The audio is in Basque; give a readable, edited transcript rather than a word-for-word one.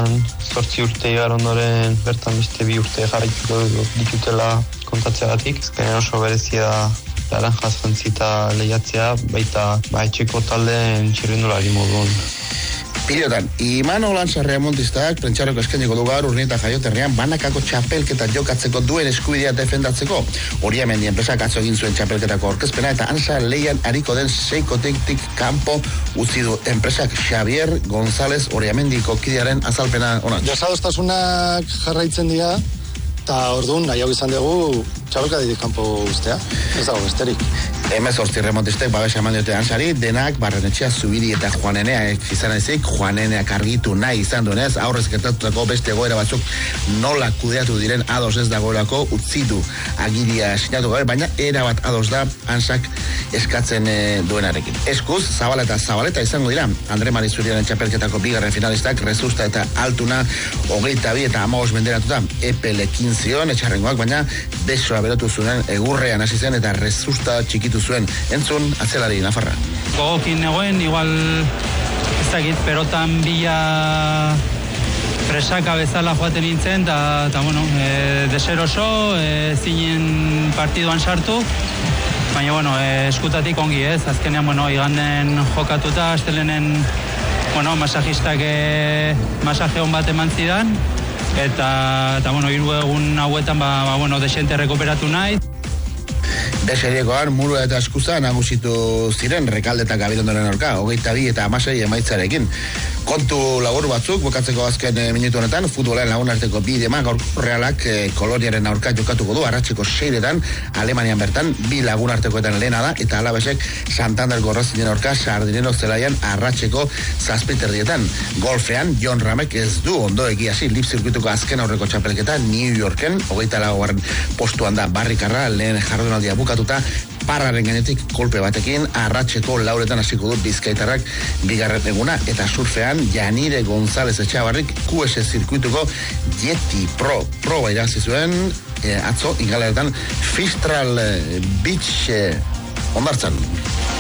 Bizkaian 8 urte igar ondoren bertan beste 2 urte jarraituko ditutela kontatzeagatik. Bizkaian oso berezia da laranjaz jantzita lehiatzea, baita etxeko taldeen txirrindulari moduan. Pilotan, Imano Lansarrea montistak prentxarroko eskainiko du gaur Urnieta jaioterrian banakako txapelketa jokatzeko duen eskubidea defendatzeko. Oriamendi enpresak atzo egin zuen txapelketako aurkezpena eta ansa leian ariko den 6 kanpo utzi du enpresak. Xavier González Oriamendiko kidearen azalpena ona. Desadostasunak jarraitzen dira eta orduan nahiago izan dugu txapelketatik kanpo uztea. Ez dago besterik. 18 remontistek babesa eman diote ansari, denak Barrenetxea, Zubiri eta Juanenea izan ezik, Juaneneak argitu nahi izan duenez, aurrez gertatutako beste egoera batzuk nola kudeatu diren ados ez dagoelako utzi du agiria sinatu gabe, baina erabat ados da ansak eskatzen duenarekin. Eskuz, Zabaleta izango dira, Andre Marizuriaren txapelketako bigarren finalistak, Rezusta eta Altuna 22 eta 15 menderatuta epelekin zion, etxarrengoak, baina besoa berotu zuen egurrean hasi zen eta Rezusta txikitu zuen. Entzun, atzelari Nafarra. Gogokin negoen, igual ez dakit, pelotan bila presaka bezala joaten nintzen, eta bueno, deseroso, zinen partiduan sartu, baina, bueno, eskutatik ongi ez, azkenean, bueno, iganden jokatuta, astelenen, bueno, masajistak masaje hon bat eman zidan, eta bueno, 3 egun hauetan, bueno, desente rekuperatu nahi. Beseriekoan murua eta eskuza nagusitu ziren Rekalde eta Gabidondoren aurka, 22 eta 16 emaitzarekin. Kontu labur batzuk, bukatzeko azken minutu honetan, futbolean lagunarteko bidema gaur Realak Koloniaren aurka jokatuko du, arratseko 6etan, Alemanian bertan, 2 lagunartekoetan lehena da, eta Alabesek Santander Gorrazinen aurka Sardinero zelaian arratseko 7:30. Golfean, Jon Ramek ez du ondo egiasi lip zirkuituko azken aurreko txapelketa New Yorken, 24. postuan da Barrikarra, lehen jardunaldia bukatuta, Parraren gainetik kolpe batekin arratseko 4etan hasiko du bizkaitarrak bigarren eguna, eta surfean Janire González Etxabarrik QS zirkuituko Yeti Pro irabazi zuen atzo ingalaretan Fistral Beach Hondartzan.